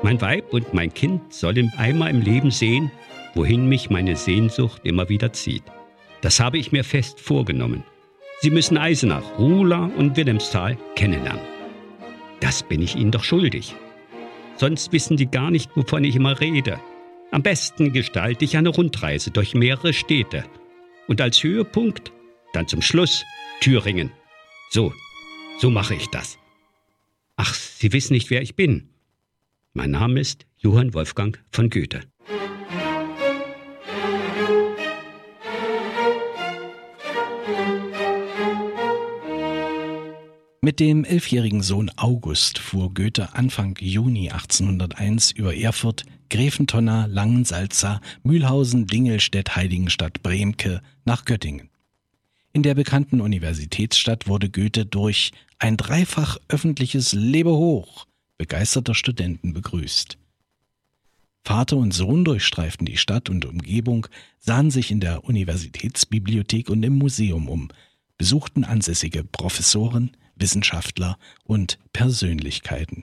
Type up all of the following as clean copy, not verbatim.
Mein Weib und mein Kind sollen einmal im Leben sehen, wohin mich meine Sehnsucht immer wieder zieht. Das habe ich mir fest vorgenommen. Sie müssen Eisenach, Ruhla und Wilhelmsthal kennenlernen. Das bin ich Ihnen doch schuldig. Sonst wissen die gar nicht, wovon ich immer rede. Am besten gestalte ich eine Rundreise durch mehrere Städte. Und als Höhepunkt dann zum Schluss Thüringen. So mache ich das. Ach, Sie wissen nicht, wer ich bin. Mein Name ist Johann Wolfgang von Goethe. Mit dem 11-jährigen Sohn August fuhr Goethe Anfang Juni 1801 über Erfurt, Gräfentonna, Langensalza, Mühlhausen, Dingelstedt, Heiligenstadt, Bremke nach Göttingen. In der bekannten Universitätsstadt wurde Goethe durch ein dreifach öffentliches Lebehoch begeisterter Studenten begrüßt. Vater und Sohn durchstreiften die Stadt und Umgebung, sahen sich in der Universitätsbibliothek und im Museum um, besuchten ansässige Professoren, Wissenschaftler und Persönlichkeiten.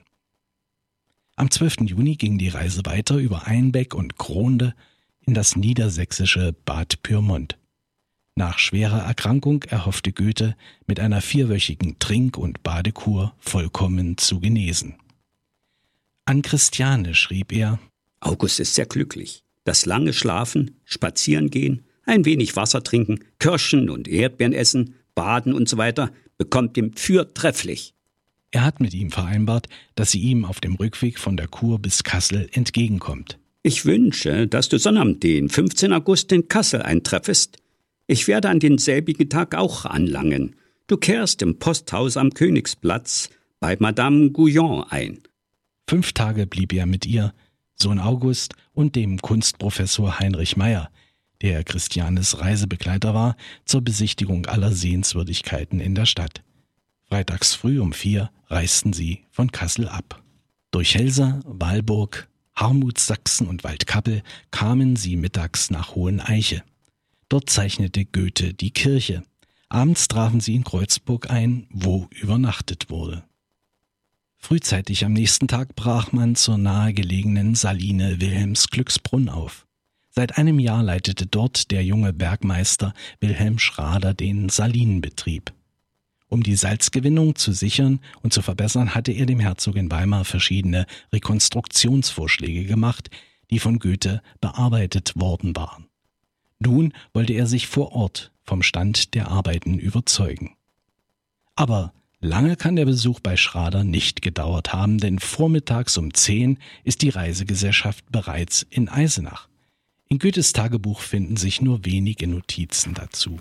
Am 12. Juni ging die Reise weiter über Einbeck und Kronde in das niedersächsische Bad Pyrmont. Nach schwerer Erkrankung erhoffte Goethe, mit einer 4-wöchigen Trink- und Badekur vollkommen zu genesen. An Christiane schrieb er: August ist sehr glücklich. Das lange Schlafen, Spazieren gehen, ein wenig Wasser trinken, Kirschen und Erdbeeren essen, baden und so weiter, bekommt ihm fürtrefflich. Er hat mit ihm vereinbart, dass sie ihm auf dem Rückweg von der Kur bis Kassel entgegenkommt. Ich wünsche, dass du Sonnabend, den 15. August, in Kassel eintreffest. Ich werde an denselbigen Tag auch anlangen. Du kehrst im Posthaus am Königsplatz bei Madame Guyon ein. 5 Tage blieb er mit ihr, Sohn August und dem Kunstprofessor Heinrich Meyer, der Christianes Reisebegleiter war, zur Besichtigung aller Sehenswürdigkeiten in der Stadt. Freitags früh um 4 reisten sie von Kassel ab. Durch Helsa, Walburg, Harmutssachsen und Waldkappel kamen sie mittags nach Hoheneiche. Dort zeichnete Goethe die Kirche. Abends trafen sie in Kreuzburg ein, wo übernachtet wurde. Frühzeitig am nächsten Tag brach man zur nahegelegenen Saline Wilhelmsglücksbrunn auf. Seit einem Jahr leitete dort der junge Bergmeister Wilhelm Schrader den Salinenbetrieb. Um die Salzgewinnung zu sichern und zu verbessern, hatte er dem Herzog in Weimar verschiedene Rekonstruktionsvorschläge gemacht, die von Goethe bearbeitet worden waren. Nun wollte er sich vor Ort vom Stand der Arbeiten überzeugen. Aber lange kann der Besuch bei Schrader nicht gedauert haben, denn vormittags um 10 ist die Reisegesellschaft bereits in Eisenach. In Goethes Tagebuch finden sich nur wenige Notizen dazu.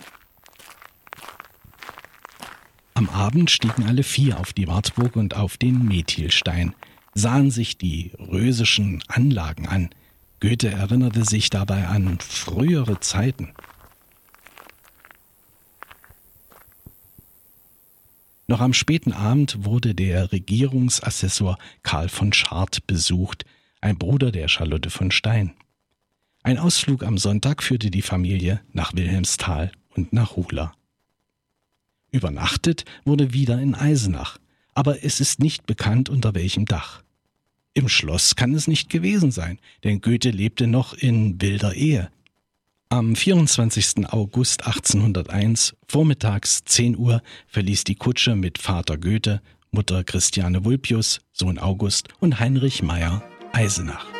Am Abend stiegen alle 4 auf die Wartburg und auf den Methilstein, sahen sich die rösischen Anlagen an. Goethe erinnerte sich dabei an frühere Zeiten. Noch am späten Abend wurde der Regierungsassessor Karl von Schardt besucht, ein Bruder der Charlotte von Stein. Ein Ausflug am Sonntag führte die Familie nach Wilhelmsthal und nach Ruhla. Übernachtet wurde wieder in Eisenach, aber es ist nicht bekannt, unter welchem Dach. Im Schloss kann es nicht gewesen sein, denn Goethe lebte noch in wilder Ehe. Am 24. August 1801, vormittags 10 Uhr, verließ die Kutsche mit Vater Goethe, Mutter Christiane Vulpius, Sohn August und Heinrich Meyer Eisenach.